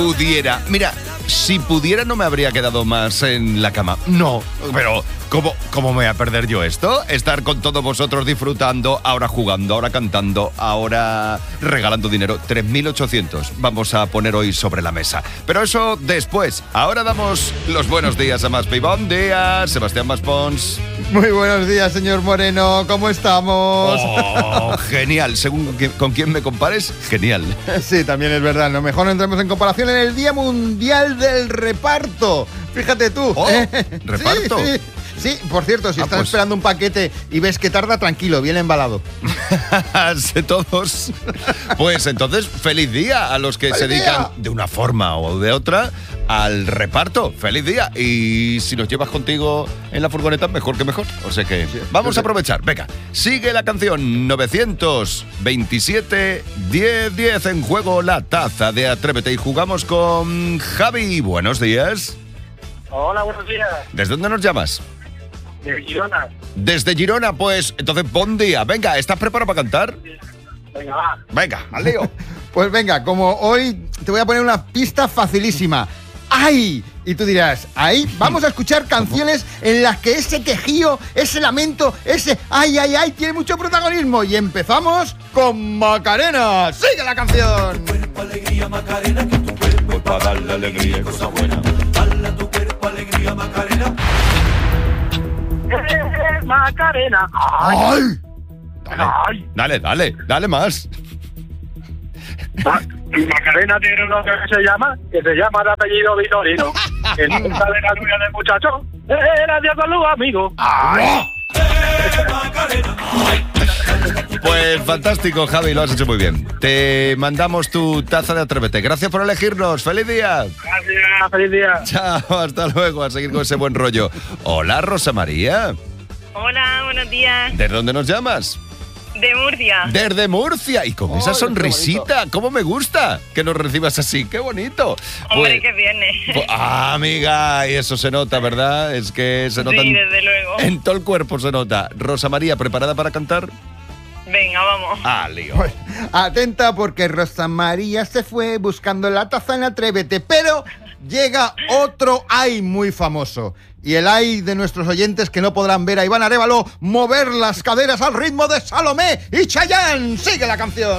Pudiera, mira, si pudiera no me habría quedado más en la cama. No, pero ¿cómo me voy a perder yo esto? Estar con todos vosotros disfrutando, ahora jugando, ahora cantando, ahora regalando dinero. 3.800 vamos a poner hoy sobre la mesa. Pero eso después. Ahora damos los buenos días a Maspi. Buen día, Sebastián Maspons. Muy buenos días, señor Moreno. ¿Cómo estamos? Oh, genial. Según con quién me compares, genial. Sí, también es verdad. Lo mejor no entremos en comparación en el Día Mundial del Reparto. Fíjate tú. Oh, ¿reparto? Sí, por cierto, si estás pues esperando un paquete y ves que tarda, tranquilo, bien embalado. Sé todos. Pues entonces, feliz día a los que se dedican de una forma o de otra al reparto. Feliz día. Y si nos llevas contigo en la furgoneta, mejor que mejor. O sea que vamos a aprovechar. Venga, sigue la canción 927 1010 en juego la taza de Atrévete y jugamos con Javi. Buenos días. Hola, buenos días. ¿Desde dónde nos llamas? De Girona. Desde Girona, pues, entonces, buen día. Venga, ¿estás preparado para cantar? Venga, va. Venga, al lío. Pues venga, como hoy te voy a poner una pista facilísima. ¡Ay! Y tú dirás, ahí vamos a escuchar canciones en las que ese quejío, ese lamento, ese ay, ay, ay, tiene mucho protagonismo. Y empezamos con Macarena. ¡Sigue la canción! Tu cuerpo, alegría, Macarena, que tu cuerpo es para darle alegría y cosas buenas. Dale a tu cuerpo, alegría, Macarena. Macarena. ¡Ay! Dale más. Macarena tiene uno que se llama de apellido Vitorino. Que nunca de la lluvia del muchacho. Era Dios con los amigos. Macarena. Pues fantástico, Javi, lo has hecho muy bien. Te mandamos tu taza de Atrévete. Gracias por elegirnos. ¡Feliz día! Gracias, feliz día. Chao, hasta luego. A seguir con ese buen rollo. Hola, Rosa María. Hola, buenos días. ¿Desde dónde nos llamas? De Murcia. Desde Murcia. Y con esa sonrisita. ¿Cómo me gusta que nos recibas así? ¡Qué bonito! Hombre, Pues, que viene. amiga, y eso se nota, ¿verdad? Es que se nota Sí, desde luego. en todo el cuerpo se nota. Rosa María, ¿preparada para cantar? Venga, vamos. Lío. Pues, atenta porque Rosa María se fue buscando la taza en Atrévete, pero llega otro ay muy famoso. Y el ay de nuestros oyentes que no podrán ver a Iván Arévalo mover las caderas al ritmo de Salomé y Chayanne. ¡Sigue la canción!